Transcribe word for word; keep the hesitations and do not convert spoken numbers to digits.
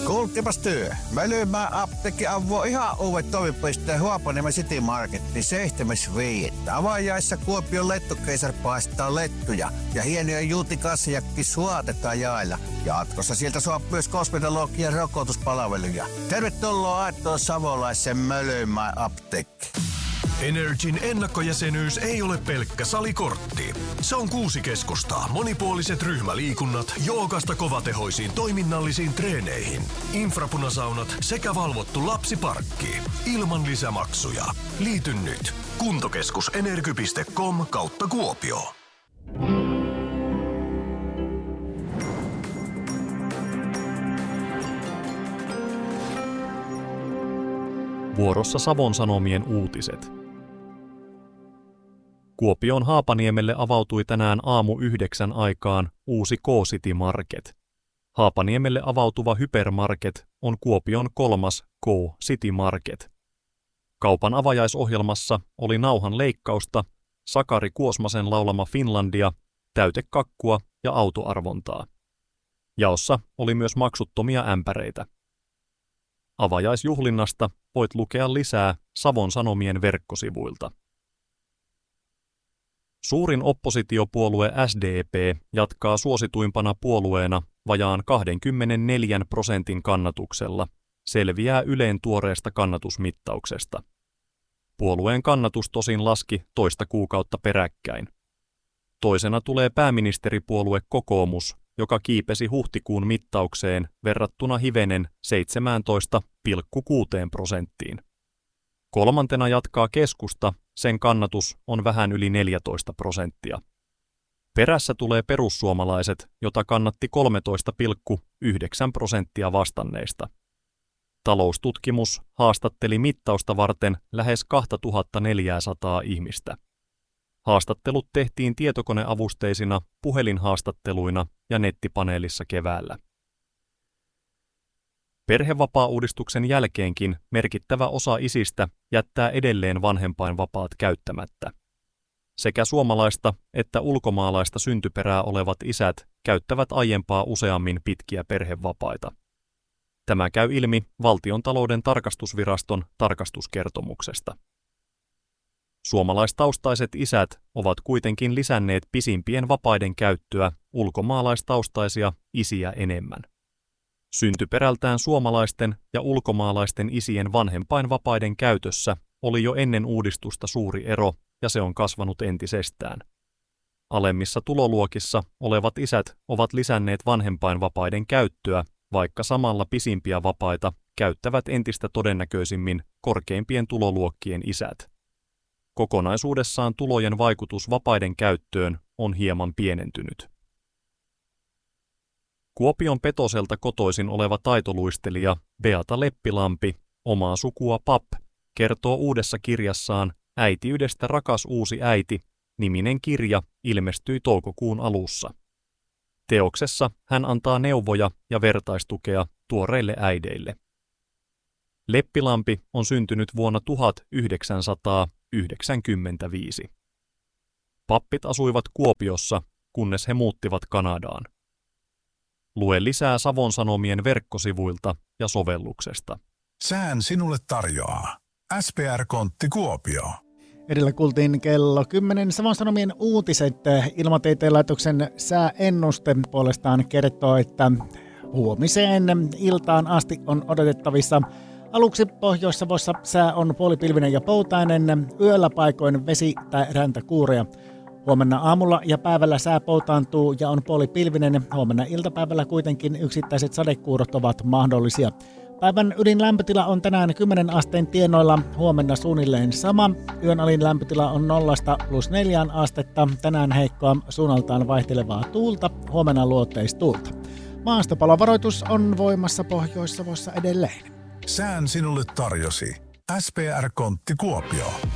Kuultipas työ. Mölymään apteekki avoo ihan uudet toimipisteen Huopaniemen City Marketin seitsemäs viidettä. Avajaissa Kuopion lettukeisar paistaa lettuja ja hienoja juutikasjakki suotetaan jaella. Jatkossa sieltä saa myös kosmetologian rokotuspalveluja. Tervetuloa Aittoon Savolaisen Mölymään apteekki. Energin ennakkojäsenyys ei ole pelkkä salikortti. Se on kuusi keskustaa, monipuoliset ryhmäliikunnat, joogasta kovatehoisiin toiminnallisiin treeneihin, infrapunasaunat sekä valvottu lapsiparkki. Ilman lisämaksuja. Liity nyt. Kuntokeskusenergy piste com kautta Kuopio. Vuorossa Savon Sanomien uutiset. Kuopion Haapaniemelle avautui tänään aamu yhdeksän aikaan uusi K-City Market. Haapaniemelle avautuva Hypermarket on Kuopion kolmas K-City Market. Kaupan avajaisohjelmassa oli nauhan leikkausta, Sakari Kuosmasen laulama Finlandia, täytekakkua ja autoarvontaa. Jaossa oli myös maksuttomia ämpäreitä. Avajaisjuhlinnasta voit lukea lisää Savon Sanomien verkkosivuilta. Suurin oppositiopuolue S D P jatkaa suosituimpana puolueena vajaan kaksikymmentäneljä prosentin kannatuksella, selviää Ylen tuoreesta kannatusmittauksesta. Puolueen kannatus tosin laski toista kuukautta peräkkäin. Toisena tulee pääministeripuolue Kokoomus, joka kiipesi huhtikuun mittaukseen verrattuna hivenen seitsemäntoista pilkku kuusi prosenttiin. Kolmantena jatkaa Keskusta, sen kannatus on vähän yli neljätoista prosenttia. Perässä tulee Perussuomalaiset, jota kannatti kolmetoista pilkku yhdeksän prosenttia vastanneista. Taloustutkimus haastatteli mittausta varten lähes kaksituhattaneljäsataa ihmistä. Haastattelut tehtiin tietokoneavusteisina puhelinhaastatteluina ja nettipaneelissa keväällä. Perhevapaauudistuksen jälkeenkin merkittävä osa isistä jättää edelleen vanhempainvapaat käyttämättä. Sekä suomalaista että ulkomaalaista syntyperää olevat isät käyttävät aiempaa useammin pitkiä perhevapaita. Tämä käy ilmi Valtiontalouden tarkastusviraston tarkastuskertomuksesta. Suomalaistaustaiset isät ovat kuitenkin lisänneet pisimpien vapaiden käyttöä ulkomaalaistaustaisia isiä enemmän. Syntyperältään suomalaisten ja ulkomaalaisten isien vanhempainvapaiden käytössä oli jo ennen uudistusta suuri ero, ja se on kasvanut entisestään. Alemmissa tuloluokissa olevat isät ovat lisänneet vanhempainvapaiden käyttöä, vaikka samalla pisimpiä vapaita käyttävät entistä todennäköisimmin korkeimpien tuloluokkien isät. Kokonaisuudessaan tulojen vaikutus vapaiden käyttöön on hieman pienentynyt. Kuopion Petoselta kotoisin oleva taitoluistelija Beata Leppilampi, omaa sukua Pap, kertoo uudessa kirjassaan Äitiydestä rakas uusi äiti, niminen kirja ilmestyi toukokuun alussa. Teoksessa hän antaa neuvoja ja vertaistukea tuoreille äideille. Leppilampi on syntynyt vuonna tuhatyhdeksänsataayhdeksänkymmentäviisi. Pappit asuivat Kuopiossa, kunnes he muuttivat Kanadaan. Lue lisää Savon Sanomien verkkosivuilta ja sovelluksesta. Sään sinulle tarjoaa S P R-kontti Kuopio. Edellä kuultiin kello kymmenen Savon Sanomien uutiset. Ilmatieteen laitoksen sääennuste puolestaan kertoo, että huomiseen iltaan asti on odotettavissa aluksi Pohjois-Savossa sää on puolipilvinen ja poutainen, yöllä paikoin vesi- tai räntäkuuria. Huomenna aamulla ja päivällä sää poutaantuu ja on puolipilvinen. Huomenna iltapäivällä kuitenkin yksittäiset sadekuurot ovat mahdollisia. Päivän ylin lämpötila on tänään kymmenen asteen tienoilla, huomenna suunnilleen sama. Yön alin lämpötila on nollasta plus neljään astetta. Tänään heikkoa suunnaltaan vaihtelevaa tuulta, huomenna luoteistuulta. Maastopalovaroitus on voimassa Pohjois-Savossa edelleen. Sään sinulle tarjosi S P R-kontti Kuopio.